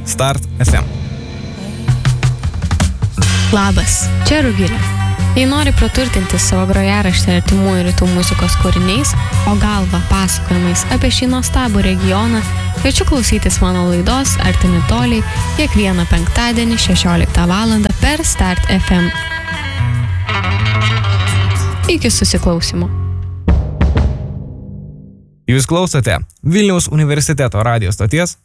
Start FM. Labas, čia Rugilė. Jei nori praturtinti savo grojaraštį artimų ir rytų muzikos kūriniais, o galva pasakojimais apie šį nuostabų regioną, kviečiu klausytis mano laidos Artimi toliai kiekvieną penktadienį 16 val. Per Start FM. Iki susiklausymo. Jūs klausote Vilniaus universiteto radijo stoties